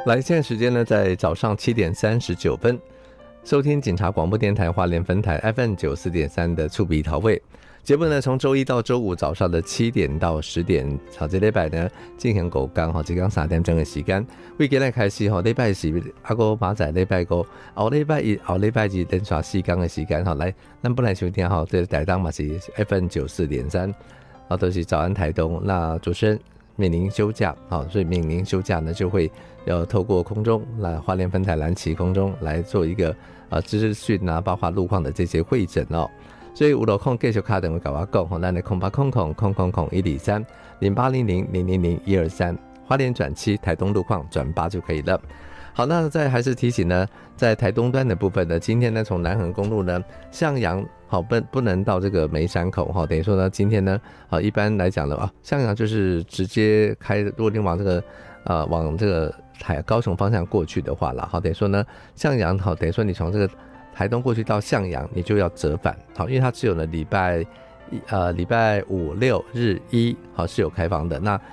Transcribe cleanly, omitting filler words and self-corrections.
来，现在时间呢在早上7:39，收听警察广播电台花莲分台 FM94.3 的触鼻桃位节目呢，从周一到周五早上的7点到10点，好，这礼拜呢进行5天，好，这讲3点钟的时间。为今日开始，好，礼拜是阿哥马仔，礼拜5，后礼拜1、后礼拜2连续4天的时间，好，来，咱本来收听好，这台档嘛是 FM94.3，好，都是早安台东。那主持人面临休假，好，所以面临休假呢，就会要透过空中来花莲分台蓝旗空中来做一个资讯啊，包括路况的这些会诊哦。所以有路况继续打电话跟我讲，咱的0800000123 0800000123，花莲转7台东路况转8就可以了。好，那再还是提醒呢，在台东端的部分呢，今天呢从南横公路呢向阳好不能到这个梅山口哈，等于说呢今天呢一般来讲的向阳就是直接开，如果你往这个往这个高雄方向过去的话啦，好，等于说呢向阳好，等于说你从这个台东过去到向阳，你就要折返，好，因为它只有呢礼拜5、6、日1好是有开放的。那